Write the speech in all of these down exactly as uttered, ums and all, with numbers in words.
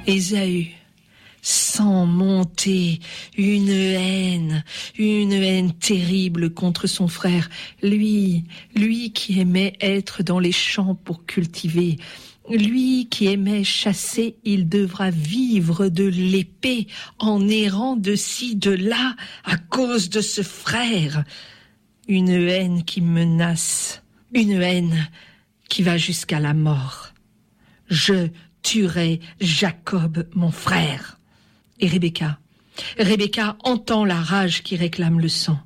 Ésaü sent monter une haine, une haine terrible contre son frère. Lui, lui qui aimait être dans les champs pour cultiver, lui qui aimait chasser, il devra vivre de l'épée en errant de ci, de là, à cause de ce frère. Une haine qui menace, une haine qui va jusqu'à la mort. Je tuerai Jacob, mon frère. Et Rebecca, Rebecca entend la rage qui réclame le sang.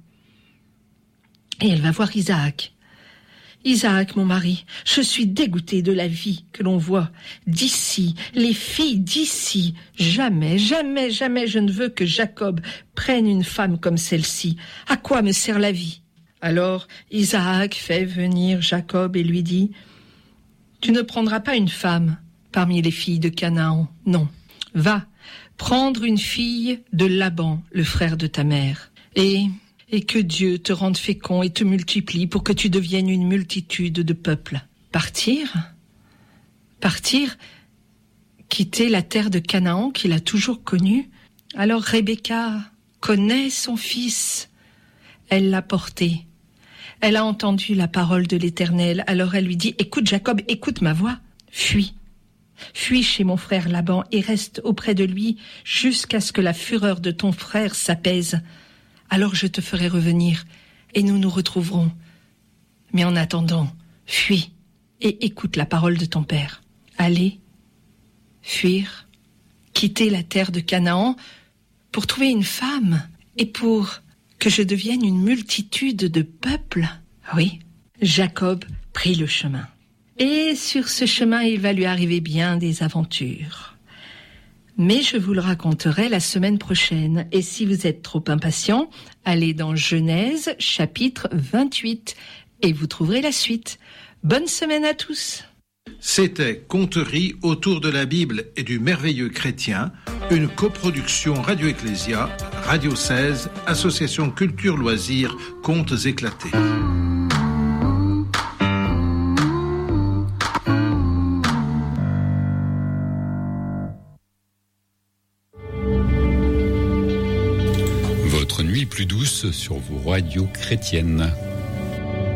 Et elle va voir Isaac. Isaac, mon mari, je suis dégoûtée de la vie que l'on voit d'ici, les filles d'ici. Jamais, jamais, jamais je ne veux que Jacob prenne une femme comme celle-ci. À quoi me sert la vie? Alors Isaac fait venir Jacob et lui dit, « Tu ne prendras pas une femme parmi les filles de Canaan, non. Va, prendre une fille de Laban, le frère de ta mère, et, et que Dieu te rende fécond et te multiplie pour que tu deviennes une multitude de peuples. » Partir? Partir? Quitter la terre de Canaan qu'il a toujours connue? Alors Rebecca connaît son fils. Elle l'a porté. Elle a entendu la parole de l'Éternel. Alors elle lui dit, « Écoute Jacob, écoute ma voix. Fuis. Fuis chez mon frère Laban et reste auprès de lui jusqu'à ce que la fureur de ton frère s'apaise. Alors je te ferai revenir et nous nous retrouverons. Mais en attendant, fuis et écoute la parole de ton père. Allez, fuir, quitter la terre de Canaan pour trouver une femme et pour que je devienne une multitude de peuples. » Oui, Jacob prit le chemin. Et sur ce chemin, il va lui arriver bien des aventures. Mais je vous le raconterai la semaine prochaine. Et si vous êtes trop impatient, allez dans Genèse, chapitre vingt-huit, et vous trouverez la suite. Bonne semaine à tous. C'était Conteries autour de la Bible et du merveilleux chrétien, une coproduction Radio Ecclésia, Radio seize, Association Culture Loisirs, Contes éclatés. Votre nuit plus douce sur vos radios chrétiennes.